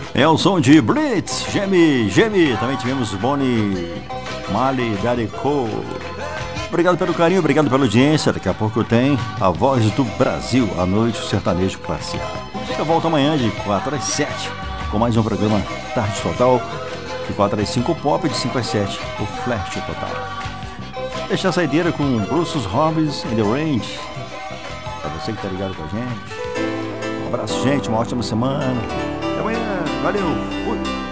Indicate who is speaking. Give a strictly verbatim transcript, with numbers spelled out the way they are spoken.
Speaker 1: É o som de Blitz, Geme, Geme. Também tivemos Bonnie, Mali, Daddy Cole. Obrigado pelo carinho, obrigado pela audiência. Daqui a pouco tem a Voz do Brasil, à noite, o sertanejo classe A. Eu volto amanhã de quatro às sete com mais um programa Tarde Total. De quatro às cinco o Pop, de cinco às sete o Flash Total. Deixa a saideira com Bruce Hobbs in the Range. Pra você que tá ligado com a gente. Um abraço, gente, uma ótima semana. Até amanhã, valeu, fui!